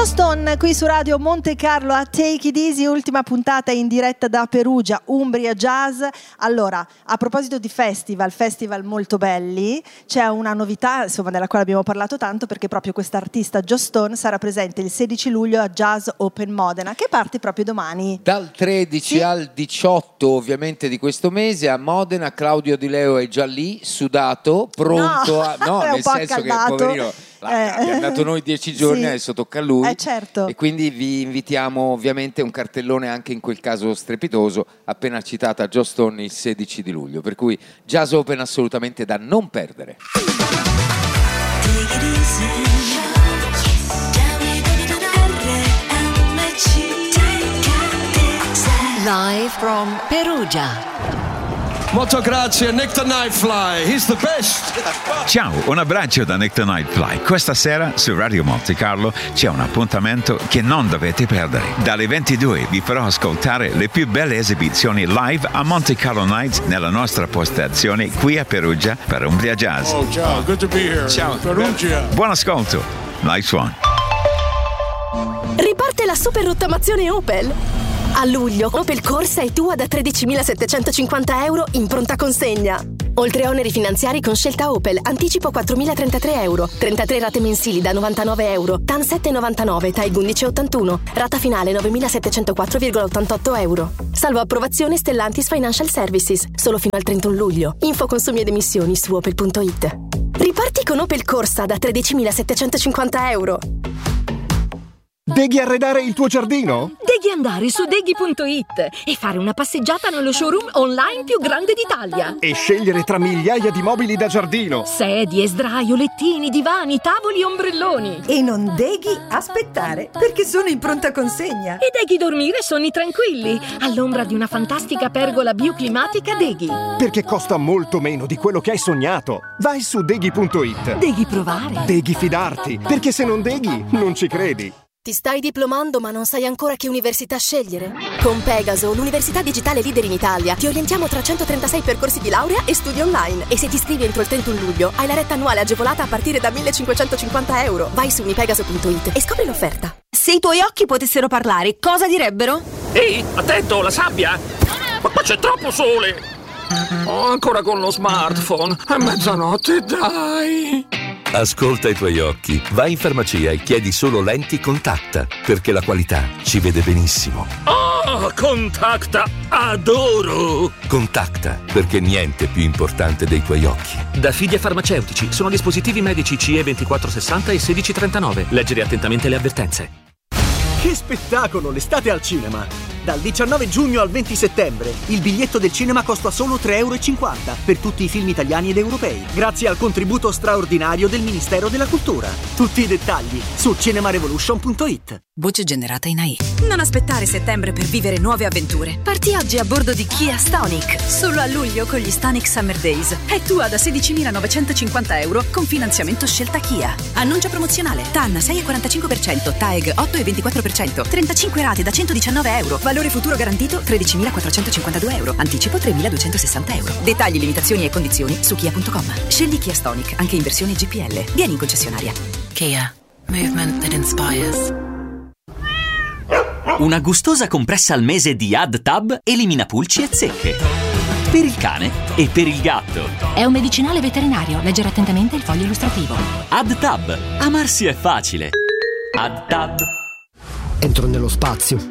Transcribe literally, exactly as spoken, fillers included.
Joss Stone qui su Radio Monte Carlo a Take It Easy, ultima puntata in diretta da Perugia, Umbria Jazz. Allora, a proposito di festival, festival molto belli, c'è una novità, insomma, della quale abbiamo parlato tanto, perché proprio quest'artista Joss Stone sarà presente il sedici luglio a Jazz Open Modena, che parte proprio domani. Dal tredici sì? al diciotto ovviamente di questo mese a Modena. Claudio Di Leo è già lì, sudato, pronto no, a... No, nel senso accaldato. Che poverino... Eh. Abbiamo dato noi dieci giorni, sì. Adesso tocca a lui, eh, certo. E quindi vi invitiamo ovviamente un cartellone anche in quel caso strepitoso, appena citata Joss Stone, il sedici di luglio, per cui Jazz Open assolutamente da non perdere. Live from Perugia. Molto grazie, Nick the Nightfly, he's the best. Ciao, un abbraccio da Nick the Nightfly. Questa sera su Radio Monte Carlo c'è un appuntamento che non dovete perdere. Dalle ventidue vi farò ascoltare le più belle esibizioni live a Monte Carlo Nights nella nostra postazione qui a Perugia per Umbria Jazz. Oh, ciao, good to be here. Ciao. Perugia. Buon ascolto. Nice one. Riparte la super rottamazione Opel. A luglio, Opel Corsa è tua da tredicimilasettecentocinquanta euro in pronta consegna. Oltre a oneri finanziari con scelta Opel, anticipo quattromilatrentatré euro, trentatré rate mensili da novantanove euro, T A N sette virgola novantanove, T A I undici virgola ottantuno, rata finale novemilasettecentoquattro virgola ottantotto euro. Salvo approvazione Stellantis Financial Services, solo fino al trentuno luglio. Info consumi ed emissioni su opel punto it. Riparti con Opel Corsa da tredicimilasettecentocinquanta euro. Devi arredare il tuo giardino? Devi andare su deghi punto it e fare una passeggiata nello showroom online più grande d'Italia. E scegliere tra migliaia di mobili da giardino. Sedie, sdraio, lettini, divani, tavoli e ombrelloni. E non devi aspettare, perché sono in pronta consegna. E devi dormire sonni tranquilli, all'ombra di una fantastica pergola bioclimatica Deghi. Perché costa molto meno di quello che hai sognato. Vai su deghi punto it. Devi provare. Devi fidarti, perché se non deghi, non ci credi. Ti stai diplomando ma non sai ancora che università scegliere? Con Pegaso, l'università digitale leader in Italia, ti orientiamo tra centotrentasei percorsi di laurea e studi online. E se ti iscrivi entro il trentuno luglio, hai la retta annuale agevolata a partire da millecinquecentocinquanta euro. Vai su unipegaso punto it e scopri l'offerta. Se i tuoi occhi potessero parlare, cosa direbbero? Ehi, attento, la sabbia! Ma qua c'è troppo sole! Oh, ancora con lo smartphone! È mezzanotte, dai! Ascolta i tuoi occhi, vai in farmacia e chiedi solo lenti Contacta, perché la qualità ci vede benissimo. Oh, Contacta, adoro! Contacta, perché niente è più importante dei tuoi occhi. Da Fidia Farmaceutici, sono dispositivi medici C E ventiquattro sessanta e sedici trentanove. Leggere attentamente le avvertenze. Che spettacolo, l'estate al cinema! Dal diciannove giugno al venti settembre il biglietto del cinema costa solo tre e cinquanta euro per tutti i film italiani ed europei, grazie al contributo straordinario del Ministero della Cultura. Tutti i dettagli su cinemarevolution punto it. Voce generata in A I. Non aspettare settembre per vivere nuove avventure. Parti oggi a bordo di Kia Stonic. Solo a luglio con gli Stonic Summer Days. È tua da sedicimilanovecentocinquanta euro con finanziamento scelta Kia. Annuncio promozionale. T A N sei virgola quarantacinque per cento, T A E G otto virgola ventiquattro per cento, trentacinque rate da centodiciannove euro. Valore futuro garantito tredicimilaquattrocentocinquantadue euro. Anticipo tremiladuecentosessanta euro. Dettagli, limitazioni e condizioni su kia punto com. Scegli Kia Stonic anche in versione G P L. Vieni in concessionaria. Kia. Movement that inspires. Una gustosa compressa al mese di AddTab elimina pulci e zecche. Per il cane e per il gatto. È un medicinale veterinario. Leggere attentamente il foglio illustrativo. AddTab. Amarsi è facile. AddTab. Entro nello spazio.